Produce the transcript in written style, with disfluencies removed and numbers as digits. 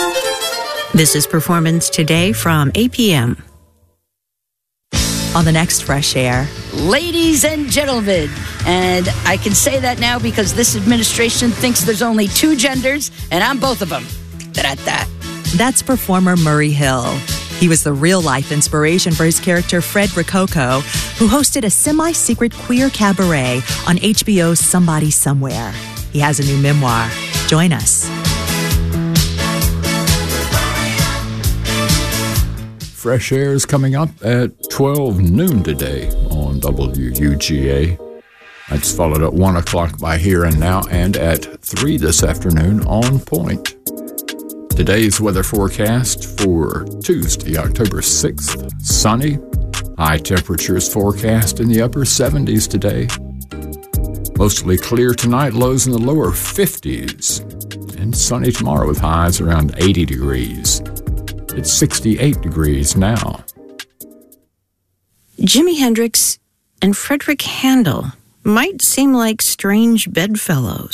This is Performance Today from APM. On the next Fresh Air. Ladies and gentlemen, and I can say that now because this administration thinks there's only two genders, and I'm both of them. Da-da-da. That's performer Murray Hill. He was the real-life inspiration for his character Fred Rococo, who hosted a semi-secret queer cabaret on HBO's Somebody Somewhere. He has a new memoir. Join us. Fresh Air is coming up at 12 noon today on WUGA. That's followed at 1 o'clock by Here and Now and at 3 this afternoon on Point. Today's weather forecast for Tuesday, October 6th, sunny. High temperatures forecast in the upper 70s today. Mostly clear tonight, lows in the lower 50s. And sunny tomorrow with highs around 80 degrees. It's 68 degrees now. Jimi Hendrix and Frederick Handel might seem like strange bedfellows.